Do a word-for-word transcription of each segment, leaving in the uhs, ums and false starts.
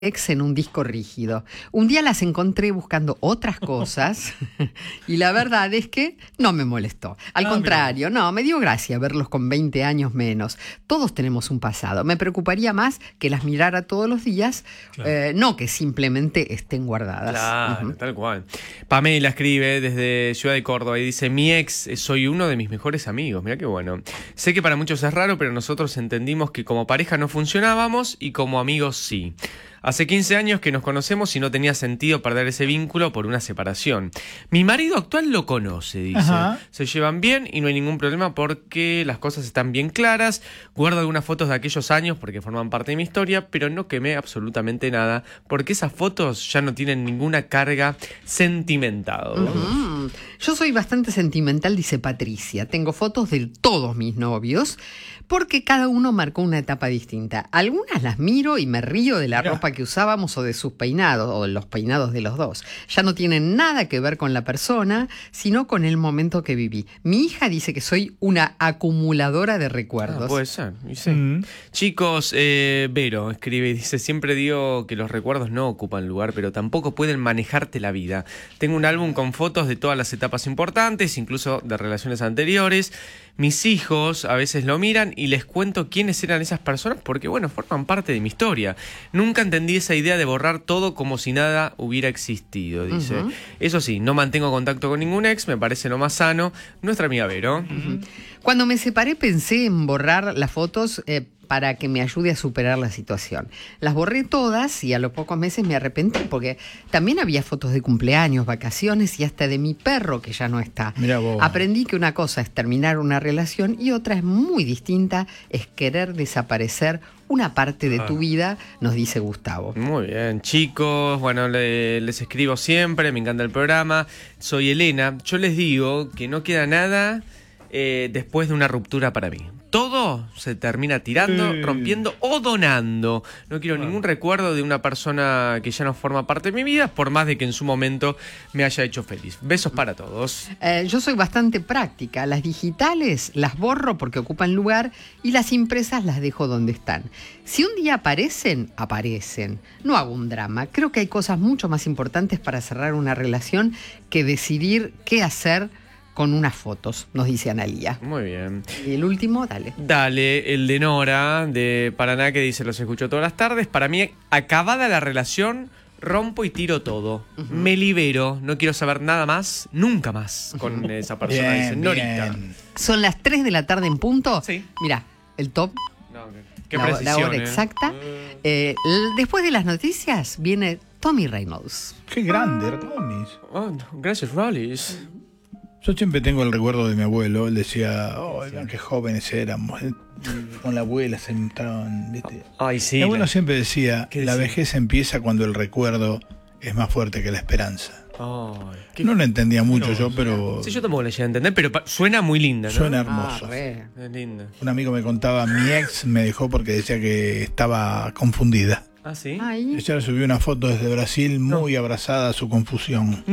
ex en un disco rígido. Un día las encontré buscando otras cosas y la verdad es que no me molestó. Al ah, contrario, mira. no, me dio gracia verlos con veinte años menos. Todos tenemos un pasado. Me preocuparía más que las mirara todos los días, claro. eh, no que simplemente estén guardadas. Claro, uh-huh. tal cual. Pamela escribe desde Ciudad de Córdoba y dice: mi ex, soy uno de mis mejores amigos. Mirá qué bueno. Sé que para muchos es raro, pero nosotros entendimos que como pareja no funcionábamos y como amigos sí. Hace quince años que nos conocemos y no tenía sentido perder ese vínculo por una separación. Mi marido actual lo conoce, dice. Ajá. Se llevan bien y no hay ningún problema porque las cosas están bien claras. Guardo algunas fotos de aquellos años porque forman parte de mi historia, pero no quemé absolutamente nada porque esas fotos ya no tienen ninguna carga sentimental. Uh-huh. Yo soy bastante sentimental, dice Patricia. Tengo fotos de todos mis novios porque cada uno marcó una etapa distinta. Algunas las miro y me río de la Mira. ropa que usábamos o de sus peinados o de los peinados de los dos. Ya no tienen nada que ver con la persona, sino con el momento que viví. Mi hija dice que soy una acumuladora de recuerdos. Ah, puede ser. Sí. Mm. Chicos, eh, Vero escribe y dice: siempre digo que los recuerdos no ocupan lugar, pero tampoco pueden manejarte la vida. Tengo un álbum con fotos de todas las etapas importantes, incluso de relaciones anteriores. Mis hijos a veces lo miran y les cuento quiénes eran esas personas porque, bueno, forman parte de mi historia. Nunca entendí esa idea de borrar todo como si nada hubiera existido, dice. Uh-huh. Eso sí, no mantengo contacto con ningún ex, me parece lo más sano. Nuestra amiga Vero. Uh-huh. Cuando me separé pensé en borrar las fotos eh, para que me ayude a superar la situación. Las borré todas y a los pocos meses me arrepentí porque también había fotos de cumpleaños, vacaciones y hasta de mi perro que ya no está. Mirá vos. Aprendí que una cosa es terminar una relación y otra es muy distinta, es querer desaparecer una parte de tu vida, nos dice Gustavo. Muy bien, chicos, bueno, le, les escribo siempre, me encanta el programa. Soy Elena, yo les digo que no queda nada eh, después de una ruptura para mí. Todo se termina tirando, sí. rompiendo o donando. No quiero ah. ningún recuerdo de una persona que ya no forma parte de mi vida, por más de que en su momento me haya hecho feliz. Besos para todos. Eh, yo soy bastante práctica. Las digitales las borro porque ocupan lugar y las impresas las dejo donde están. Si un día aparecen, aparecen. No hago un drama. Creo que hay cosas mucho más importantes para cerrar una relación que decidir qué hacer con unas fotos, nos dice Analía. Muy bien. Y el último, dale. Dale, el de Nora, de Paraná, que dice: los escucho todas las tardes. Para mí, acabada la relación, rompo y tiro todo. Uh-huh. Me libero, no quiero saber nada más, nunca más con uh-huh. esa persona, bien, dice Norita. Bien. Son las tres de la tarde en punto. Sí. Mira, el top. No, qué la, precisión, la hora eh. exacta. Eh, después de las noticias viene Tommy Reynolds. Qué grande, Tommy. Oh, gracias, Rollis. Yo siempre tengo el recuerdo de mi abuelo. Él decía: oh, sí. qué jóvenes éramos. Con la abuela se entraban, ¿viste? Ay, sí. Mi abuelo la... siempre decía: la decía? vejez empieza cuando el recuerdo es más fuerte que la esperanza. Ay, qué... No lo entendía mucho no, yo, pero... Sí, yo tampoco la llegué a entender, pero suena muy linda, ¿no? Suena hermoso. Ah, es linda. Un amigo me contaba: mi ex me dejó porque decía que estaba confundida. ¿Ah, sí? Ay. Ella subió una foto desde Brasil muy no. abrazada a su confusión.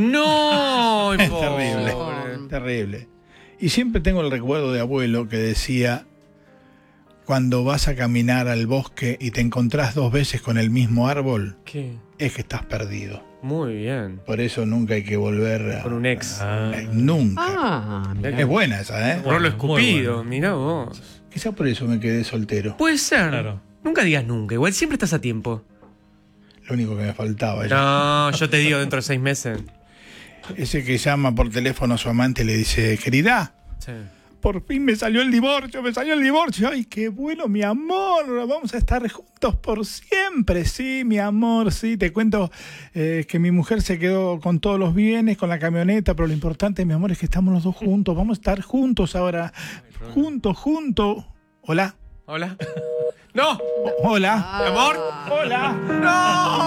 ¡No! Es terrible, oh. terrible. Y siempre tengo el recuerdo de abuelo que decía: cuando vas a caminar al bosque y te encontrás dos veces con el mismo árbol, ¿qué? Es que estás perdido. Muy bien. Por eso nunca hay que volver a... Con un ex. A, a, nunca. Ah, es buena esa, ¿eh? Rolo escupido, bueno. Mirá vos. Quizá por eso me quedé soltero. Puede ser. Claro. Nunca digas nunca, igual siempre estás a tiempo. Lo único que me faltaba. No, yo te digo dentro de seis meses. Ese que llama por teléfono a su amante y le dice: querida, sí. por fin me salió el divorcio, me salió el divorcio. Ay, qué bueno, mi amor, vamos a estar juntos por siempre. Sí, mi amor, sí. Te cuento eh, que mi mujer se quedó con todos los bienes, con la camioneta, pero lo importante, mi amor, es que estamos los dos juntos. Vamos a estar juntos ahora. Juntos, juntos. Hola. Hola. ¡No! Hola. ¿Mi amor? Hola. ¡No!